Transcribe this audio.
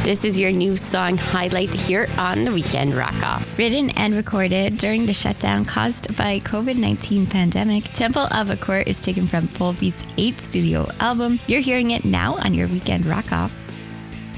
This is your new song highlight here on the Weekend Rock Off. Written and recorded during the shutdown caused by COVID-19 pandemic, Temple of Akor is taken from Volbeat's 8th studio album. You're hearing it now on your Weekend Rock Off.